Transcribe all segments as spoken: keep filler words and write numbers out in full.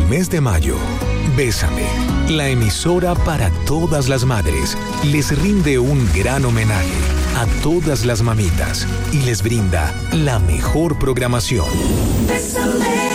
mes de mayo, Bésame, la emisora para todas las madres, les rinde un gran homenaje a todas las mamitas y les brinda la mejor programación. Bésame.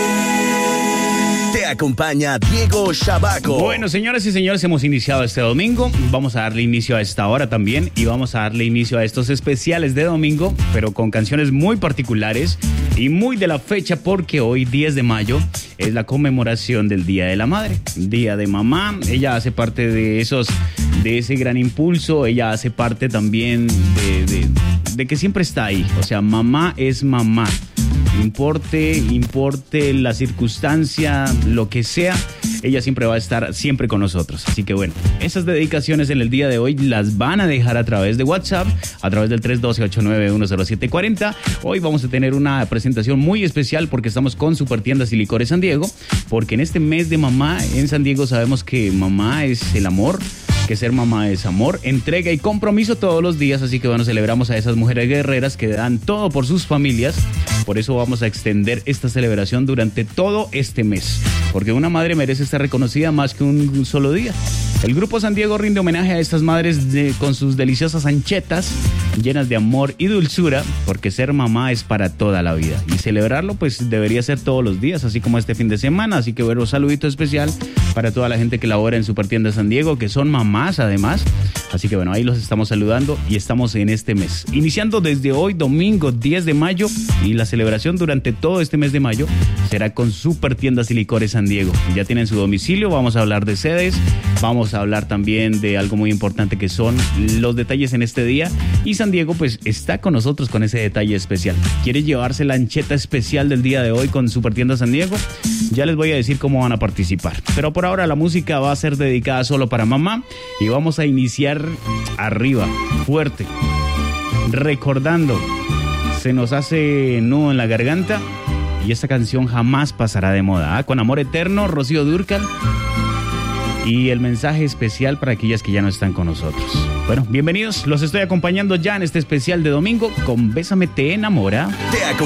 Te acompaña Diego Shabaco. Bueno, señoras y señores, hemos iniciado este domingo. Vamos a darle inicio a esta hora también y vamos a darle inicio a estos especiales de domingo, pero con canciones muy particulares y muy de la fecha, porque hoy, diez de mayo, es la conmemoración del Día de la Madre, Día de Mamá. Ella hace parte de esos, de ese gran impulso. Ella hace parte también de, de, de que siempre está ahí. O sea, mamá es mamá. Importe, importe la circunstancia, lo que sea, ella siempre va a estar siempre con nosotros. Así que bueno, esas dedicaciones en el día de hoy las van a dejar a través de WhatsApp, a través del tres uno dos, ocho nueve uno cero siete cuatro cero. Hoy vamos a tener una presentación muy especial porque estamos con Supertiendas y Licores San Diego, porque en este mes de mamá en San Diego sabemos que mamá es el amor, que ser mamá es amor, entrega y compromiso todos los días. Así que bueno, celebramos a esas mujeres guerreras que dan todo por sus familias. Por eso vamos a extender esta celebración durante todo este mes, porque una madre merece estar reconocida más que un solo día. El Grupo San Diego rinde homenaje a estas madres de, con sus deliciosas anchetas llenas de amor y dulzura, porque ser mamá es para toda la vida y celebrarlo pues debería ser todos los días, así como este fin de semana. Así que bueno, un saludito especial para toda la gente que labora en Supertiendas San Diego, que son mamás además. Así que bueno, ahí los estamos saludando y estamos en este mes, iniciando desde hoy domingo diez de mayo, y la celebración durante todo este mes de mayo será con Supertiendas y Licores San Diego. Ya tienen su domicilio, vamos a hablar de sedes, vamos a hablar también de algo muy importante que son los detalles en este día, y San Diego pues está con nosotros con ese detalle especial. ¿Quieres llevarse la ancheta especial del día de hoy con Supertiendas San Diego? Ya les voy a decir cómo van a participar, pero por ahora la música va a ser dedicada solo para mamá y vamos a iniciar arriba, fuerte, recordando. Se nos hace nudo en la garganta y esta canción jamás pasará de moda, ¿eh? Con Amor Eterno, Rocío Dúrcal, y el mensaje especial para aquellas que ya no están con nosotros. Bueno, bienvenidos, los estoy acompañando ya en este especial de domingo con Bésame te enamora. Te